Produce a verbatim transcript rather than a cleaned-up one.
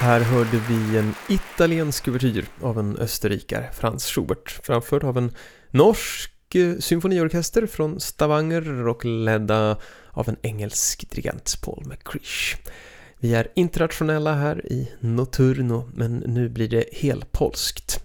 Här hörde vi en italiensk ouvertyr av en österrikare, Franz Schubert, framförd av en norsk symfoniorkester från Stavanger och ledda av en engelsk dirigent, Paul McCrish. Vi är internationella här i Notturno, men nu blir det helpolskt.